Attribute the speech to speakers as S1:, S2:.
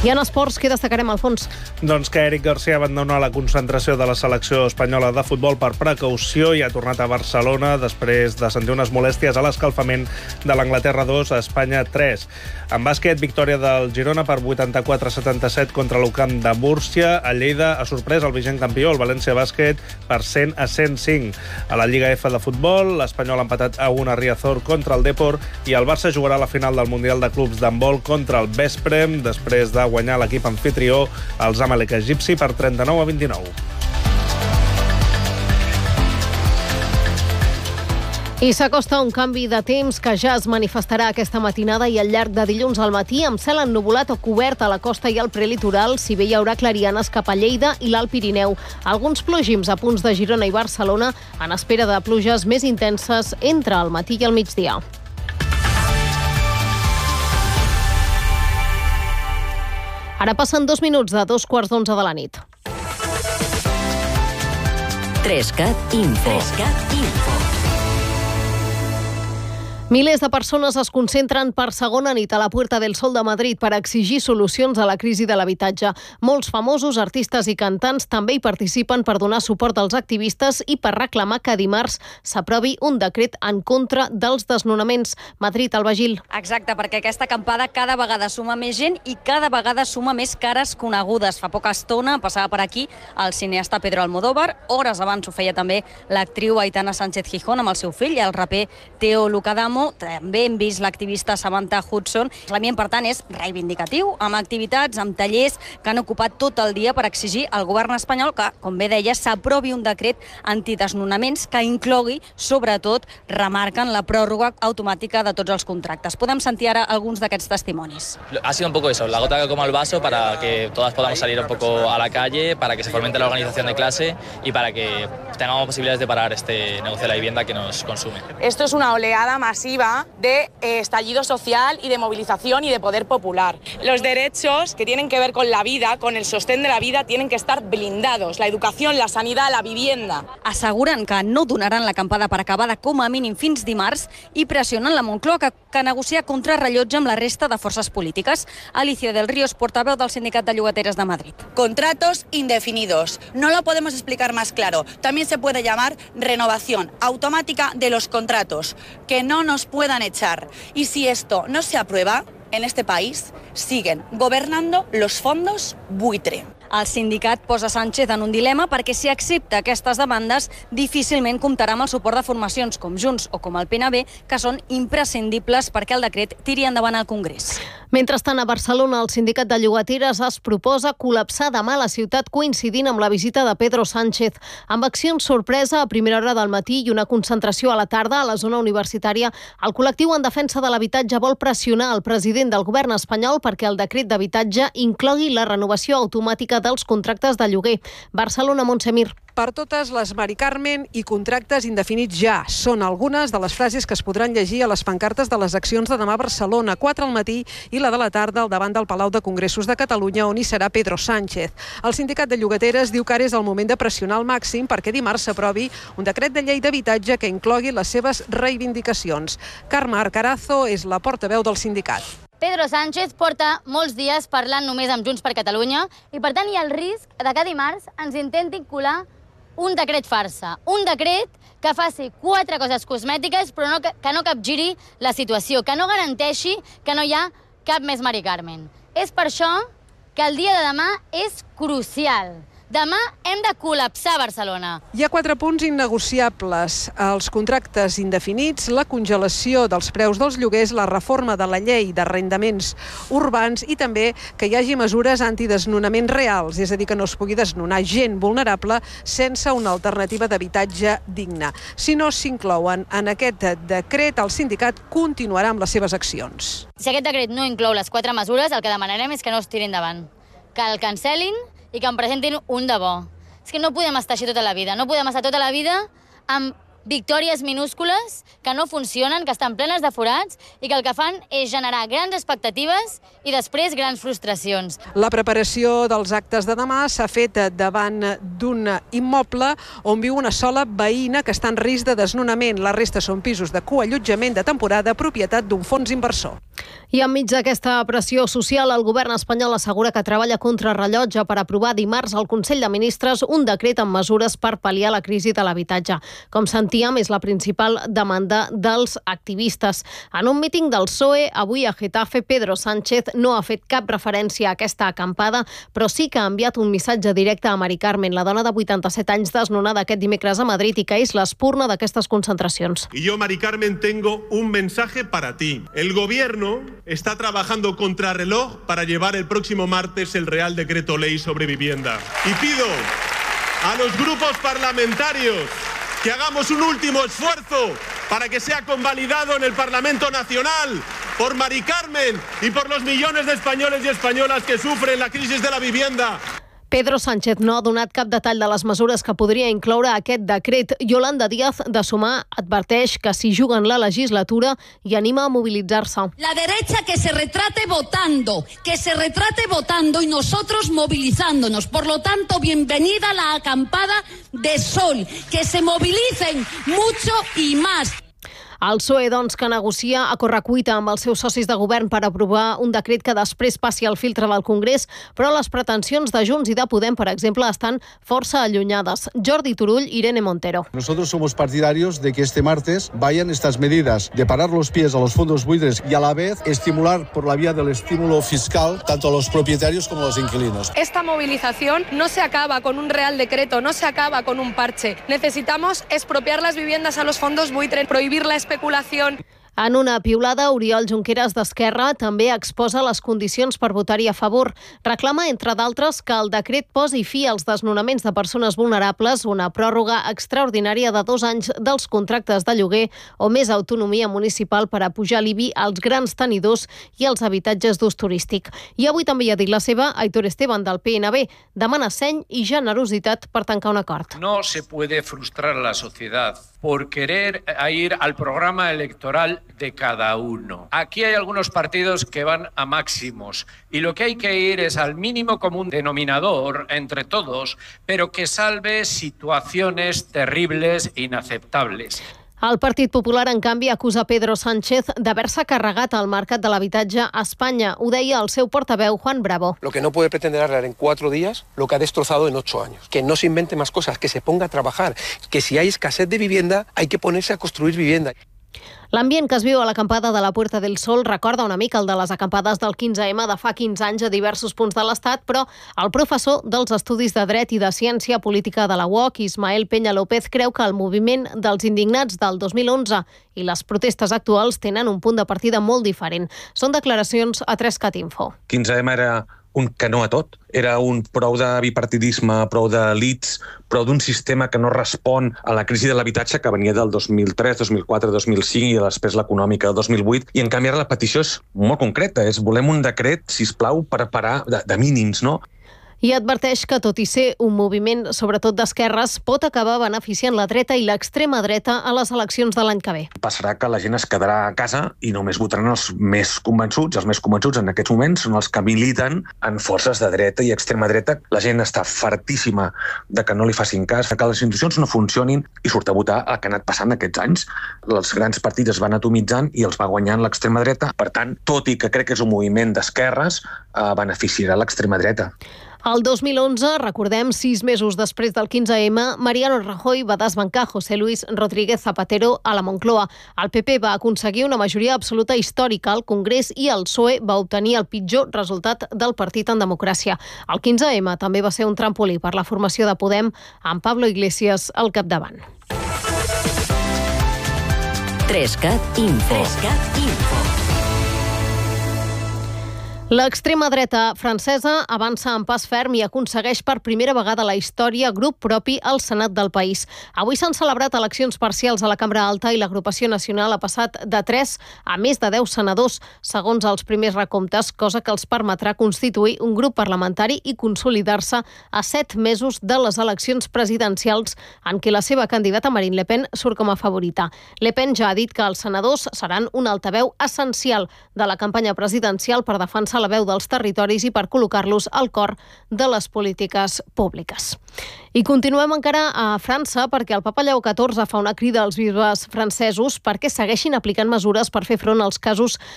S1: I en esports, què destacarem, Alfons?
S2: Doncs que Eric García abandona la concentració de la selecció espanyola de futbol per precaució i ha tornat a Barcelona després de sentir unes molèsties a l'escalfament de l'Anglaterra 2 a Espanya 3. En bàsquet, victòria del Girona per 84-77 contra l'UCAM de Múrcia. A Lleida ha sorprès el vigent campió, el València Bàsquet, per 100-105. A la Lliga F de futbol, l'Espanyol ha empatat a 1 a Riazor contra el Depor i el Barça jugarà a la final del Mundial de Clubs d'handbol contra el Vesprem, després de guanyar l'equip anfitrió, el Zamalek egipci, per 39-29.
S1: I s'acosta un canvi de temps que ja es manifestarà aquesta matinada i al llarg de dilluns al matí, amb cel ennuvolat o cobert a la costa i al prelitoral, si bé hi haurà clarianes cap a Lleida i l'Alt Pirineu. Alguns plogims a punts de Girona i Barcelona en espera de pluges més intenses entre el matí i el migdia. Ara passen 2 minuts de 2:15 de la nit.
S3: 3CAT Info.
S1: Milers de persones es concentren per segona nit a la Puerta del Sol de Madrid per exigir solucions a la crisi de l'habitatge. Molts famosos, artistes i cantants també hi participen per donar suport als activistes i per reclamar que dimarts s'aprovi un decret en contra dels desnonaments. Madrid, Alba Gil.
S4: Exacte, perquè aquesta acampada cada vegada suma més gent i cada vegada suma més cares conegudes. Fa poca estona passava per aquí el cineasta Pedro Almodóvar, hores abans ho feia també l'actriu Aitana Sánchez Gijón amb el seu fill i el raper Teo Lucadamo. També hem vist l'activista Samantha Hudson. L'ambient, per tant, és reivindicatiu, amb activitats, amb tallers que han ocupat tot el dia per exigir al govern espanyol que, com bé deia, s'aprovi un decret antidesnonaments que inclogui, sobretot, remarquen la pròrroga automàtica de tots els contractes. Podem sentir ara alguns d'aquests testimonis.
S5: Ha sido un poco eso, la gota que colma el vaso para que todas podamos salir un poco a la calle, para que se fomente la organización de clase y para que tengamos posibilidades de parar este negocio de la vivienda que nos consume.
S6: Esto es una oleada masiva de estallido social y de movilización y de poder popular. Los derechos que tienen que ver con la vida, con el sostén de la vida, tienen que estar blindados. La educación, la sanidad, la vivienda.
S4: Asseguren que no donaran l'acampada per acabada com a mínim fins dimarts i pressionen la Moncloa que negocia contrarrellotge amb la resta de forces polítiques. Alicia del Ríos, portaveu del Sindicat de Llogateres de Madrid.
S7: Contratos indefinidos. No lo podemos explicar más claro. También se puede llamar renovación automática de los contratos. Que no nos puedan echar. Y si esto no se aprueba, en este país siguen gobernando los fondos buitre.
S4: El sindicat posa Sánchez en un dilema perquè si accepta aquestes demandes difícilment comptarà amb el suport de formacions com Junts o com el PNB, que són imprescindibles perquè el decret tiri endavant al Congrés.
S1: Mentrestant, a Barcelona, el sindicat de llogateres es proposa col·lapsar demà la ciutat coincidint amb la visita de Pedro Sánchez. Amb accions sorpresa a primera hora del matí i una concentració a la tarda a la zona universitària, el col·lectiu en defensa de l'habitatge vol pressionar el president del govern espanyol perquè el decret d'habitatge inclogui la renovació automàtica dels contractes de lloguer. Barcelona, Montse Mir.
S8: Per totes les Mari Carmen i contractes indefinits ja. Són algunes de les frases que es podran llegir a les pancartes de les accions de demà a Barcelona, 4 al matí i la de la tarda al davant del Palau de Congressos de Catalunya, on hi serà Pedro Sánchez. El sindicat de llogateres diu que ara és el moment de pressionar al màxim perquè dimarts s'aprovi un decret de llei d'habitatge que inclogui les seves reivindicacions. Carme Arcarazo és la portaveu del sindicat.
S9: Pedro Sánchez porta molts dies parlant només amb Junts per Catalunya i, per tant, hi ha el risc de que dimarts ens intentin colar un decret farsa, un decret que faci 4 coses cosmètiques però que no capgiri la situació, que no garanteixi que no hi ha cap més Mari Carmen. És per això que el dia de demà és crucial. Demà hem de col·lapsar Barcelona.
S8: Hi ha 4 punts innegociables. Els contractes indefinits, la congelació dels preus dels lloguers, la reforma de la llei d'arrendaments urbans i també que hi hagi mesures antidesnonaments reals, és a dir, que no es pugui desnonar gent vulnerable sense una alternativa d'habitatge digne. Si no s'inclouen en aquest decret, el sindicat continuarà amb les seves accions.
S9: Si aquest decret no inclou les 4 mesures, el que demanarem és que no es tiri endavant, que el cancel·lin i que en presentin un de bo. És que no podem estar així tota la vida. No podem estar tota la vida amb victòries minúscules que no funcionen, que estan plenes de forats i que el que fan és generar grans expectatives i després grans frustracions.
S8: La preparació dels actes de demà s'ha fet davant d'un immoble on viu una sola veïna que està en risc de desnonament. La resta són pisos de coallotjament de temporada, propietat d'un fons inversor.
S1: I enmig d'aquesta pressió social, el govern espanyol assegura que treballa contra rellotge per aprovar dimarts al Consell de Ministres un decret amb mesures per pal·liar la crisi de l'habitatge. Com sentíem, és la principal demanda dels activistes. En un míting del PSOE, avui a Getafe, Pedro Sánchez no ha fet cap referència a aquesta acampada, però sí que ha enviat un missatge directe a Mari Carmen, la dona de 87 anys desnonada aquest dimecres a Madrid i que és l'espurna d'aquestes concentracions.
S10: Y yo, Mari Carmen, tengo un mensaje para ti. El gobierno está trabajando contrarreloj para llevar el próximo martes el Real Decreto Ley sobre vivienda. Y pido a los grupos parlamentarios que hagamos un último esfuerzo para que sea convalidado en el Parlamento Nacional por Mari Carmen y por los millones de españoles y españolas que sufren la crisis de la vivienda.
S1: Pedro Sánchez no ha donat cap detall de les mesures que podria incloure aquest decret. Yolanda Díaz, de Sumar, adverteix que s'hi juguen la legislatura i anima a mobilitzar-se.
S11: La derecha que se retrate votando y nosotros movilizándonos. Por lo tanto, bienvenida la acampada de sol. Que se movilicen mucho y más.
S1: El PSOE, doncs, que negocia a correcuita amb els seus socis de govern per aprovar un decret que després passi al filtre del Congrés, però les pretensions de Junts i de Podem, per exemple, estan força allunyades. Jordi Turull, Irene Montero.
S12: Nosotros somos partidarios de que este martes vayan estas medidas de parar los pies a los fondos buitres y a la vez estimular por la vía del estímulo fiscal tanto a los propietarios como a los inquilinos.
S13: Esta movilización no se acaba con un Real Decreto, no se acaba con un parche. Necesitamos expropiar las viviendas a los fondos buitres, prohibir la especulación.
S1: En una piulada, Oriol Junqueras d'Esquerra també exposa les condicions per votar-hi a favor. Reclama, entre d'altres, que el decret posi fi als desnonaments de persones vulnerables, una pròrroga extraordinària de 2 anys dels contractes de lloguer o més autonomia municipal per a pujar l'IBI als grans tenidors i als habitatges d'ús turístic. I avui també hi ha dit la seva Aitor Esteban, del PNB. Demana seny i generositat per tancar un acord.
S14: No se puede frustrar a la sociedad por querer ir al programa electoral de cada uno. Aquí hay algunos partidos que van a máximos y lo que hay que ir es al mínimo común denominador entre todos, pero que salve situaciones terribles e inaceptables.
S1: El Partit Popular, en canvi, acusa Pedro Sánchez d'haver-se carregat el mercat de l'habitatge a Espanya. Ho deia el seu portaveu, Juan Bravo.
S15: Lo que no puede pretender arreglar en 4 días lo que ha destrozado en 8 años. Que no se invente más cosas, que se ponga a trabajar. Que si hay escasez de vivienda, hay que ponerse a construir vivienda.
S1: L'ambient que es viu a l'acampada de la Puerta del Sol recorda una mica el de les acampades del 15M de fa 15 anys a diversos punts de l'Estat, però el professor dels Estudis de Dret i de Ciència Política de la UOC, Ismael Peña López, creu que el moviment dels indignats del 2011 i les protestes actuals tenen un punt de partida molt diferent. Són declaracions a 3cat Info.
S16: 15M era un canó a tot. Era un prou de bipartidisme, prou d'elits, prou d'un sistema que no respon a la crisi de l'habitatge que venia del 2003, 2004, 2005 i després l'econòmica del 2008. I en canvi ara la petició és molt concreta. Volem un decret, sisplau, per parar de mínims, no?
S1: I adverteix que, tot i ser un moviment, sobretot d'esquerres, pot acabar beneficiant la dreta i l'extrema dreta a les eleccions de l'any que ve.
S16: Passarà que la gent es quedarà a casa i només votaran els més convençuts. Els més convençuts en aquests moments són els que militen en forces de dreta i extrema dreta. La gent està fartíssima de que no li facin cas, que les institucions no funcionin i surt a votar el que ha anat passant aquests anys. Els grans partits es van atomitzant i els va guanyant l'extrema dreta. Per tant, tot i que crec que és un moviment d'esquerres, beneficiarà l'extrema dreta.
S1: El 2011, recordem, 6 mesos després del 15M, Mariano Rajoy va desbancar José Luis Rodríguez Zapatero a la Moncloa. El PP va aconseguir una majoria absoluta històrica al Congrés i el PSOE va obtenir el pitjor resultat del partit en democràcia. El 15M també va ser un trampolí per la formació de Podem, amb Pablo Iglesias al capdavant.
S3: 3cat Info.
S1: L'extrema dreta francesa avança en pas ferm i aconsegueix per primera vegada a la història grup propi al Senat del país. Avui s'han celebrat eleccions parcials a la Cambra Alta i l'agrupació nacional ha passat de 3 a més de 10 senadors, segons els primers recomptes, cosa que els permetrà constituir un grup parlamentari i consolidar-se a 7 mesos de les eleccions presidencials en què la seva candidata Marine Le Pen surt com a favorita. Le Pen ja ha dit que els senadors seran un altaveu essencial de la campanya presidencial per defensar la veu dels territoris i per col·locar-los al cor de les polítiques públiques. I continuem encara a França perquè el papa Lleó XIV fa una crida als bisbes francesos perquè segueixin aplicant mesures per fer front als casos